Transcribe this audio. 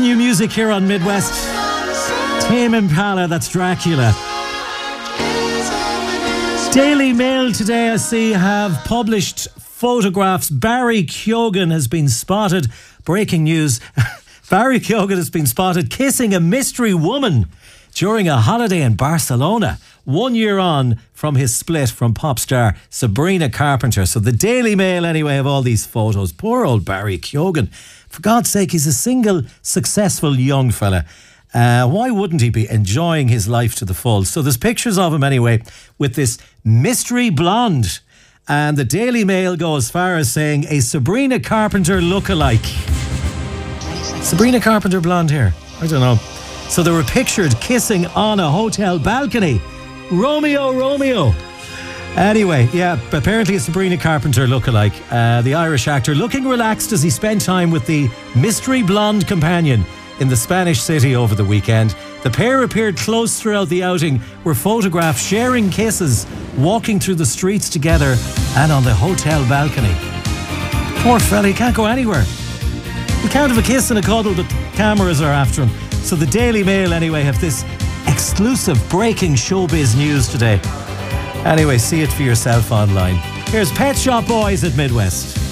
new music here on Midwest. Tame Impala, that's Dracula. Daily Mail today, I see, have published photographs. Barry Keoghan has been spotted. Breaking news. Barry Keoghan has been spotted kissing a mystery woman during a holiday in Barcelona, 1 year on from his split from pop star Sabrina Carpenter. So the Daily Mail, anyway, have all these photos. Poor old Barry Keoghan. For God's sake, he's a single, successful young fella. Why wouldn't he be enjoying his life to the full? So there's pictures of him, anyway, with this mystery blonde. And the Daily Mail go as far as saying a Sabrina Carpenter lookalike. Sabrina Carpenter blonde hair. I don't know. So they were pictured kissing on a hotel balcony. Romeo, Romeo. Anyway, yeah, apparently a Sabrina Carpenter lookalike. The Irish actor looking relaxed as he spent time with the mystery blonde companion in the Spanish city over the weekend. The pair appeared close throughout the outing, were photographed sharing kisses, walking through the streets together and on the hotel balcony. Poor fella, he can't go anywhere. He can't have a kiss and a cuddle, but cameras are after him. So the Daily Mail, anyway, have this exclusive breaking showbiz news today. Anyway, see it for yourself online. Here's Pet Shop Boys at Midwest.